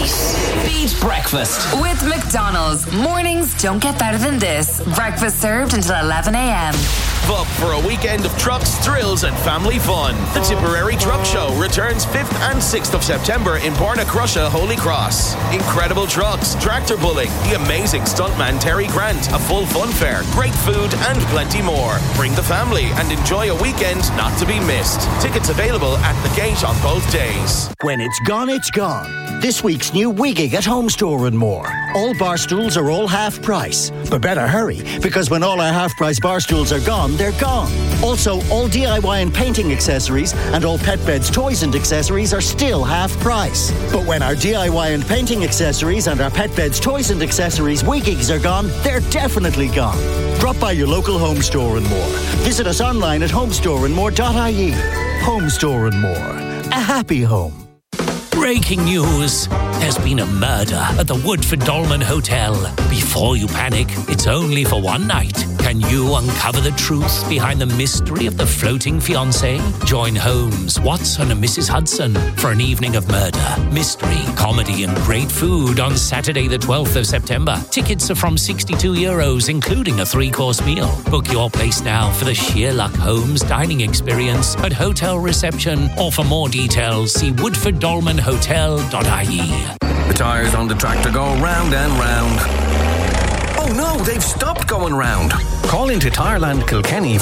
Beat Breakfast. With McDonald's. Mornings don't get better than this. Breakfast served until 11 a.m. Up for a weekend of trucks, thrills and family fun. The Tipperary Truck Show returns 5th and 6th of September in Barnacrusha, Holy Cross. Incredible trucks, tractor pulling, the amazing stuntman Terry Grant, a full fun fair, great food and plenty more. Bring the family and enjoy a weekend not to be missed. Tickets available at the gate on both days. When it's gone, it's gone. This week's new Wigig at Home Store and More. All bar stools are all half price. But better hurry, because when all our half price bar stools are gone, they're gone. Also, all DIY and painting accessories and all pet beds, toys and accessories are still half price. But when our DIY and painting accessories and our pet beds, toys and accessories Wigigs are gone, they're definitely gone. Drop by your local Home Store and More. Visit us online at homestoreandmore.ie. Home Store and More. A happy home. Breaking news. There's been a murder at the Woodford Dolmen Hotel. Before you panic, it's only for one night. Can you uncover the truth behind the mystery of the floating fiancé? Join Holmes, Watson and Mrs. Hudson for an evening of murder, mystery, comedy and great food on Saturday the 12th of September. Tickets are from €62, including a 3-course meal. Book your place now for the sheer luck Holmes dining experience at hotel reception, or for more details, see woodforddolmenhotel.ie. The tyres on the tractor go round and round. Oh no, they've stopped going round. Call into Tyreland Kilkenny